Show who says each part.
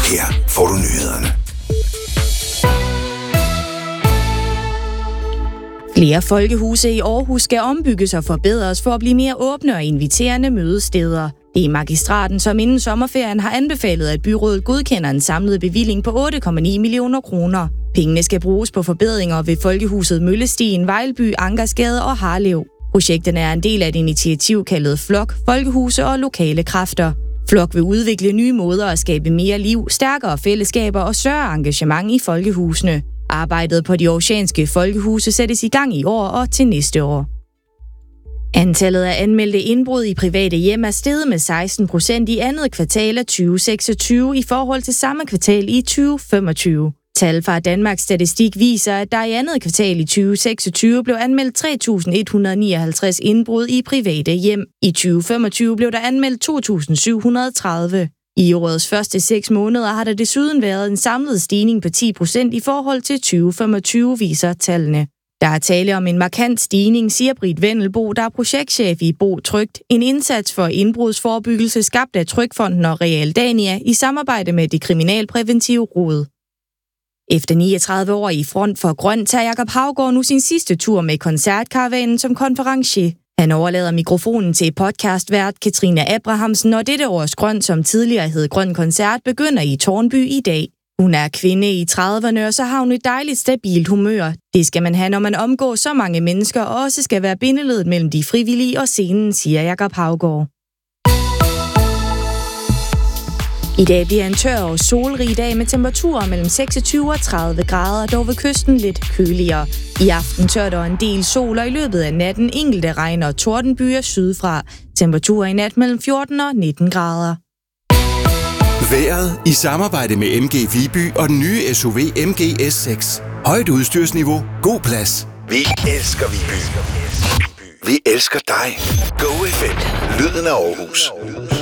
Speaker 1: Her får du nyhederne.
Speaker 2: Flere folkehuse i Aarhus skal ombygges og forbedres for at blive mere åbne og inviterende mødesteder. Det er magistraten, som inden sommerferien har anbefalet, at byrådet godkender en samlet bevilling på 8,9 millioner kroner. Pengene skal bruges på forbedringer ved Folkehuset Møllestien, Vejlby, Ankersgade og Harlev. Projekterne er en del af et initiativ kaldet FLOK, Folkehuse og Lokale Kræfter. FLOK vil udvikle nye måder at skabe mere liv, stærkere fællesskaber og større engagement i folkehusene. Arbejdet på de aarhusianske folkehuse sættes i gang i år og til næste år. Antallet af anmeldte indbrud i private hjem er steget med 16% i andet kvartal af 2026 i forhold til samme kvartal i 2025. Tal fra Danmarks Statistik viser, at der i andet kvartal i 2026 blev anmeldt 3.159 indbrud i private hjem. I 2025 blev der anmeldt 2.730. I årets første 6 måneder har der desuden været en samlet stigning på 10% i forhold til 2025, viser tallene. Der er tale om en markant stigning, siger Britt Vendelbo, der er projektchef i Bo Trygt, en indsats for indbrudsforebyggelse skabt af Trygfonden og Realdania i samarbejde med Det Kriminalpræventive Råd. Efter 39 år i front for grønt tager Jakob Haugaard nu sin sidste tur med koncertkaravanen som konferencier. Han overlader mikrofonen til podcastvært Katrine Abrahamsen, og dette års grønt, som tidligere hed Grøn Koncert, begynder i Tårnby i dag. Hun er kvinde i 30'erne, og så har hun et dejligt stabilt humør. Det skal man have, når man omgår så mange mennesker, og også skal være bindeledet mellem de frivillige og scenen, siger Jakob Haugaard. I dag bliver en tør og solrig dag med temperaturer mellem 26 og 30 grader, dog ved kysten lidt køligere. I aften tør der en del sol, og i løbet af natten enkelte regn- og tordenbyer sydfra. Temperaturer i nat mellem 14 og 19 grader.
Speaker 1: Vejret i samarbejde med MG Viby og den nye SUV MG S6. Højt udstyrsniveau, god plads. Vi elsker Viby. Vi elsker dig. Go FM. Lyden af Aarhus.